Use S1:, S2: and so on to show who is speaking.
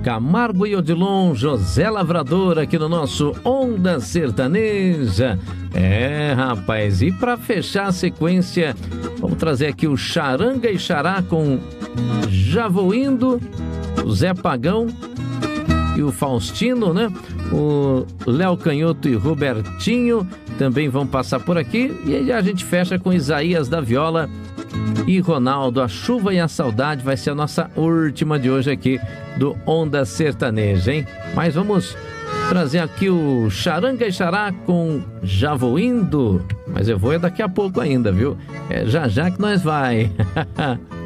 S1: Camargo e Odilon, José Lavrador aqui no nosso Onda Sertaneja. Rapaz, e para fechar a sequência, vamos trazer aqui o Charanga e Xará com Já Vou Indo, o Zé Pagão e o Faustino, né? O Léo Canhoto e Robertinho também vão passar por aqui. E aí a gente fecha com Isaías da Viola e Ronaldo, A Chuva e a Saudade. Vai ser a nossa última de hoje aqui do Onda Sertaneja, hein? Mas vamos trazer aqui o Charanga e Xará com Já Vou Indo. Mas eu vou daqui a pouco ainda, viu? Já que nós vai.